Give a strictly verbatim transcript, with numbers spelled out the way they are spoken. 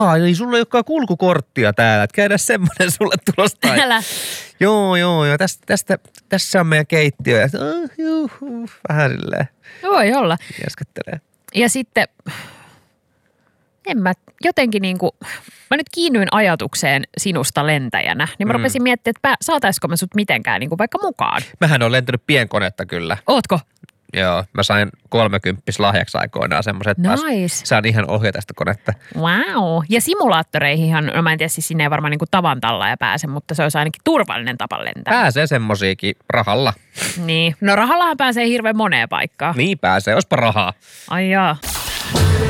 Ai, ei sulla ei olekaan kulkukorttia täällä, että käydään semmoinen sulle tulosta. Älä. Joo, joo, joo. Tästä, tästä, tässä on meidän keittiö. Ja oh, juhu, vähän silleen. Voi olla. Jäskättelee. Ja sitten, en mä jotenkin niinku, mä nyt kiinnyin ajatukseen sinusta lentäjänä, niin mä mm. rupesin miettimään, että saataisiko mä sut mitenkään niinku vaikka mukaan. Mähän on lentänyt pienkonetta kyllä. Ootko? Joo, mä sain kolmekymppis lahjaksi aikoinaan semmoiset. Nice. Saan ihan ohjata sitä konetta. Wow. Ja simulaattoreihinhan, no mä en tiedä, siis sinne ei varmaan niinku tavan tallaaja pääse, mutta se olisi ainakin turvallinen tapa lentää. Pääsee semmosiakin rahalla. Niin. No rahallahan pääsee hirveän moneen paikkaan. Niin pääsee, olisipa rahaa. Ai jaa.